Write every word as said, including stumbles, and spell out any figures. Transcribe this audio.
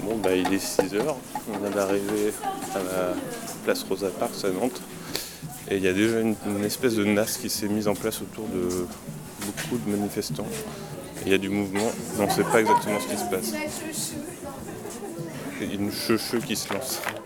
Bon, bah, il est six heures, on vient d'arriver à la place Rosa Parks à Nantes. Et il y a déjà une, une espèce de nasse qui s'est mise en place autour de beaucoup de manifestants. Et il y a du mouvement, mais on ne sait pas exactement ce qui se passe. Il y a une cheu-cheu qui se lance.